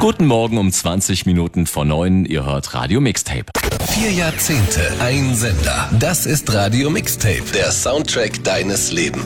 Guten Morgen um 20 Minuten vor 9. Ihr hört Radio Mixtape. 4 Jahrzehnte, ein Sender. Das ist Radio Mixtape, der Soundtrack deines Lebens.